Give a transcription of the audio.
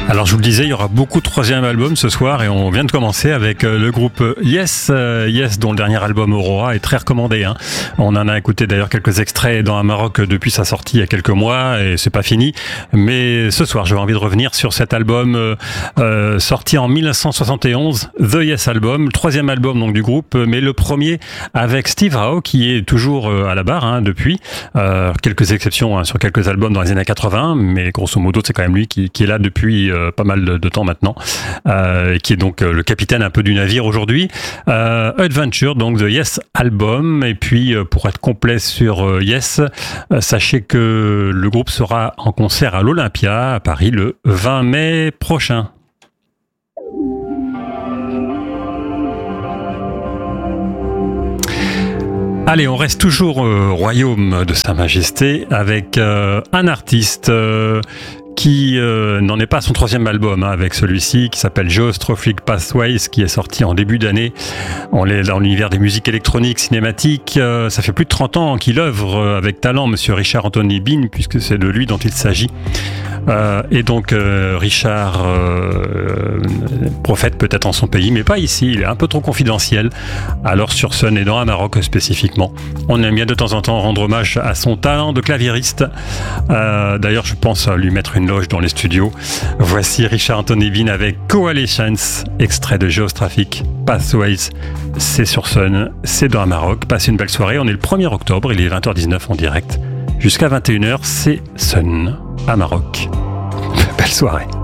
Alors je vous le disais, il y aura beaucoup de troisième albums ce soir et on vient de commencer avec le groupe Yes, Yes dont le dernier album Aurora est très recommandé. On en a écouté d'ailleurs quelques extraits dans un Maroc depuis sa sortie il y a quelques mois et c'est pas fini. Mais ce soir j'avais envie de revenir sur cet album sorti en 1971, The Yes Album, le troisième album donc du groupe, mais le premier avec Steve Howe qui est toujours à la barre depuis. Quelques exceptions sur quelques albums dans les années 80, mais grosso modo c'est quand même lui qui est là depuis pas mal de temps maintenant, qui est donc le capitaine un peu du navire aujourd'hui. Adventure, donc The Yes Album. Et puis pour être complet sur Yes, sachez que le groupe sera en concert à l'Olympia à Paris le 20 mai prochain. Allez, on reste toujours au royaume de Sa Majesté avec un artiste qui n'en est pas à son troisième album avec celui-ci qui s'appelle Geostrophic Pathways, qui est sorti en début d'année. On est dans l'univers des musiques électroniques, cinématiques. Ça fait plus de 30 ans qu'il œuvre avec talent, monsieur Richard Anthony Bean, puisque c'est de lui dont il s'agit. Et donc Richard prophète peut-être en son pays, mais pas ici, il est un peu trop confidentiel. Alors sur Sun et dans un Maroc spécifiquement, on aime bien de temps en temps rendre hommage à son talent de claviériste. D'ailleurs je pense lui mettre une loge dans les studios. Voici Richard Anthony Bean avec Coalitions, extrait de Geostrophic Pathways. C'est sur Sun, c'est dans un Maroc. Passez une belle soirée, on est le 1er octobre, il est 20h19 en direct. Jusqu'à 21h, c'est Sun à Maroc. Belle soirée.